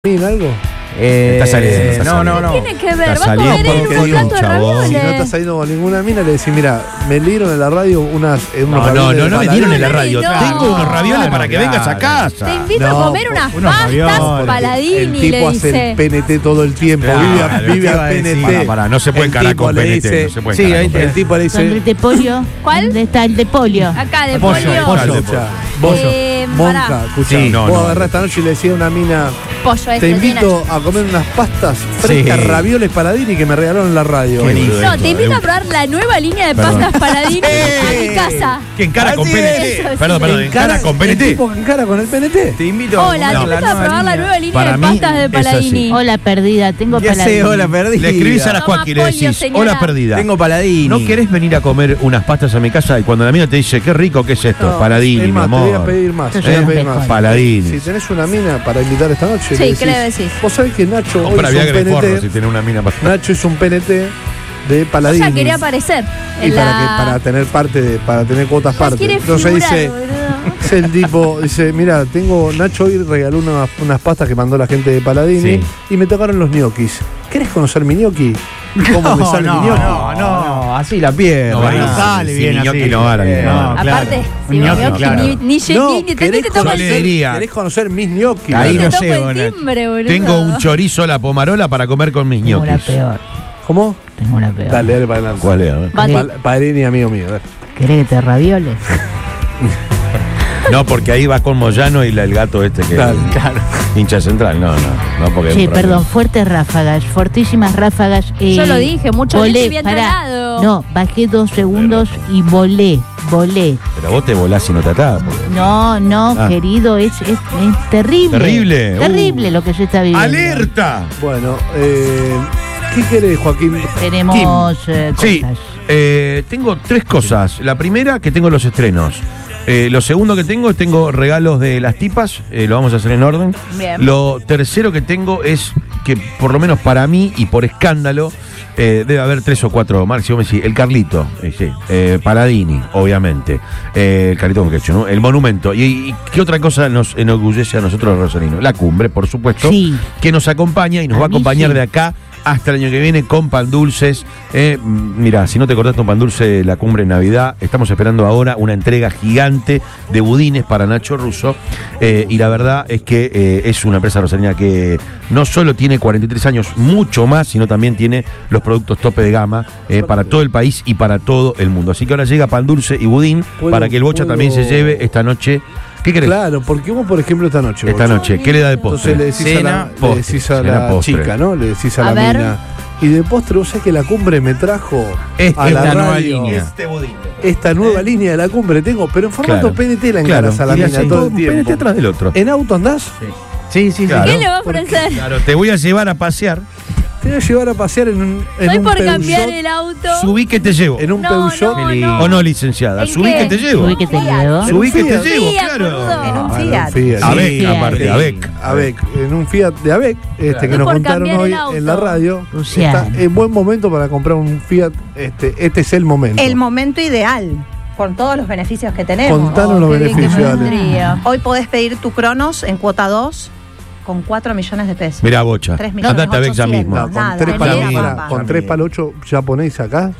¿Algo? Está saliendo. No. Tiene que ver, Está va a comer saliendo él porque un dio un plato de chabón. ravioles. Si no está saliendo con ninguna mina, le decís, mira, me dieron en la radio unos ravioles No me de dieron en la No, radio. no. Tengo unos ravioles Claro, para que claro. vengas a casa. Te invito No, a comer unas unos pastas ravioles. Paladini, El le tipo hace dice. el PNT todo el tiempo, Claro, vive ¿qué a iba a decir? PNT. Pará, no se puede El encarar tipo con le PNT. dice- No se puede Sí, encarar ahí con te- El tipo le ¿Dónde dice, de pollo? ¿Cuál? ¿Dónde está el de pollo? Acá, de Pollo, pollo. pollo. escucha, Monca, Pará. escucha, Sí, no, vos no. agarrás esta noche y le decís a una mina, Pollo te este, invito a comer unas pastas frescas, Sí. ravioles Paladini que me regalaron en la radio. Qué lindo. No, te invito a probar la nueva línea de pastas Paladini a mi casa. Que encara con Así PNT. es. Perdón, encara con El PNT. tipo que encara con el PNT. Te invito Hola, te invito a probar la nueva línea Para de mí pastas de es Paladini. así. Hola perdida, tengo Ya sé, paladín. hola perdida. Le escribís a la Toma Joaquín y le polio, decís, señora. hola perdida. Tengo Paladini. ¿No querés venir a comer unas pastas a mi casa? Y cuando la mina te dice, qué rico, ¿qué es esto? Paladini, Es mi más, te voy a amor. pedir más. Yo te voy a soy pedir un más. pejón. Paladini. Si tenés una mina para invitar esta noche, Sí, ¿qué le decís? Vos sabés que Nacho hoy Compra es un Viagra y porro si PNT. tiene una mina para... Nacho es un PNT de Paladini. Ella quería aparecer. Y En para tener para tener cuotas Ya parte. quiere Entonces figurar, dice, boludo. es el tipo, dice, mira, Nacho hoy regaló unas pastas que mandó la gente de Paladini Sí. y me tocaron los ñoquis. ¿Querés conocer mi ñoqui? ¿Cómo me sale mi ñoqui? No, así la pierdo. No va No a ir. sale Si bien mi ñoqui así. no va a la bien. No, Aparte, si Un me ñoqui, veo que claro. ni te toca le el diría. ¿Querés conocer mis ñoquis? Ahí te no toco sé, el Nacho. timbre, boludo. Tengo un chorizo a la pomarola para comer con mis Tengo la ñoquis. peor. ¿Cómo? Tengo la peor. Dale para adelante. ¿Cuál es? A ver. Vale. Paladini, amigo mío. a ver. ¿Querés que te ravioles? No, porque ahí va con Moyano y el gato este que Claro. hincha central. No, porque Sí, perdón, fuertes ráfagas, fortísimas ráfagas. Yo lo dije, mucho volé, leche bien pará. tragado. No, bajé 2 segundos y volé. Pero vos te volás y no te atás. No, Ah. querido, es terrible. Terrible. Terrible lo que se está viviendo. ¡Alerta! Bueno, ¿qué querés, Joaquín? Tenemos Sí, cosas. tengo 3 cosas. La primera, que tengo los estrenos. Lo segundo que tengo regalos de las tipas, lo vamos a hacer en orden. Bien. Lo tercero que tengo es que, por lo menos para mí y por escándalo, debe haber 3 o 4 marcas. Si vos me decís, el Carlito, sí, Paladini, obviamente, el Carlito Boquecho, ¿no? El Monumento. ¿Y qué otra cosa nos enorgullece a nosotros los rosarinos? La Cumbre, por supuesto, Sí. que nos acompaña y nos A va a mí acompañar sí. de acá hasta el año que viene con pan dulces. Mira, si no te cortaste un pan dulce de la Cumbre en Navidad, estamos esperando ahora una entrega gigante de budines para Nacho Russo. Y la verdad es que es una empresa rosarina que no solo tiene 43 años, mucho más, sino también tiene los productos tope de gama para todo el país y para todo el mundo. Así que ahora llega pan dulce y budín para que el Bocha también se lleve esta noche. ¿Qué querés? Claro, porque vos, por ejemplo, esta noche. Esta Bocha, noche, ¿qué le da de postre? Entonces le decís Cena, a la, postre, le decís a cena, la postre. chica, ¿no? Le decís a A la ver. mina. Y de postre, vos sabés que la Cumbre me trajo a la esta nueva radio línea. Este budín. esta nueva línea de la Cumbre. Tengo, pero en formato Claro. PNT la encaras a la y mina así, todo el un tiempo. PNT atrás del otro. ¿En auto andás? Sí, sí, Claro. ¿Qué le va a ofrecer? Claro, te voy a llevar a pasear. Te voy a llevar a pasear en un Estoy por cambiar Peugeot. el auto. Subí que te llevo. En un No, Peugeot. no, Qué lindo. no. ¿O no, licenciada? ¿En Subí qué? que te llevo. Subí que te llevo. Subí que te Fiat. llevo, Fiat, claro. boludo. En un Ah, Fiat. Fiat. AVEC, Fiat. aparte, AVEC. En un Fiat de AVEC, que Estoy nos por contaron cambiar hoy el auto. en la radio. Luciano. Está en buen momento para comprar un Fiat. Este es el momento. El momento ideal, con todos los beneficios que tenemos. Contanos los Qué bien que beneficios, me Ale. vendría. Hoy podés pedir tu Cronos en cuota 2 con 4 millones de pesos. Mirá, Bocha. 3 millones Andate a AVEC ya 800. mismo. No, con Nada, tres no palos, llega, pará, papá. con 3 para 8 ya ponéis acá.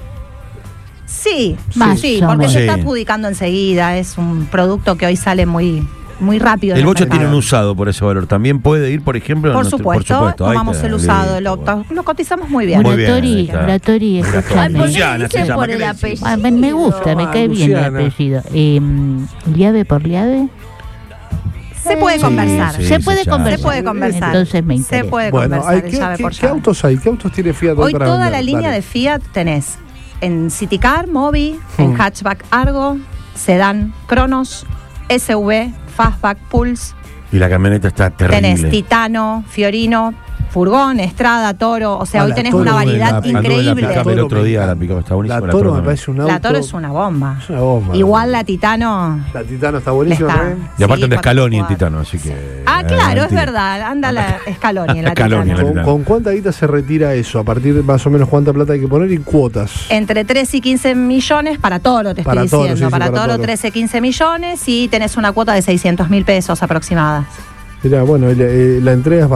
Sí, Más sí, o porque menos. se está Sí. adjudicando enseguida. Es un producto que hoy sale muy rápido. en El Bocha mercado. tiene un usado por ese valor. También puede ir, por ejemplo. Por en nuestro- supuesto, Ahí tomamos está, el usado, listo. lo cotizamos muy bien. Muy bien, ahí Muratori, está. Muratori, Ay, escúchame. ¿por qué Luciana le se dicen llama, por ¿qué el le decís? apellido? Ah, me gusta, me cae bien el Luciana. apellido. ¿Liave por liave? Se puede Sí, conversar. sí. Se puede ya, conversar. Se puede conversar. Entonces me Se interesa. puede Bueno, conversar hay, el llave por ¿qué llave. autos hay? ¿Qué autos tiene Fiat Hoy para toda vender? la línea Dale. de Fiat tenés en Citycar, Mobi, en hatchback Argo, sedán Cronos, SUV, Fastback Pulse, Y la camioneta está terrible. tenés Titano, Fiorino, furgón, Estrada, Toro, o sea, Ah, hoy la tenés Toro, una variedad Anduve en la increíble. pick-up el otro día, la pick-up está La buenísima. Toro me también. parece un auto. La Toro es una bomba. Es una bomba. Igual la Titano La Titano está buenísima está. también. Y aparte Sí, de Scaloni en 4x4. Titano, así que. Ah, claro, es mentira. verdad. Anda la Scaloni en la Scaloni en la Titano. Titano. ¿Con cuánta guita se retira eso? A partir de más o menos cuánta plata hay que poner y cuotas. Entre 3 y 15 millones para Toro, te Para estoy Toro, diciendo. sí, sí, para para Toro, Toro. 13, 15 millones y tenés una cuota de 600.000 pesos aproximada. Mirá, bueno, la entrega es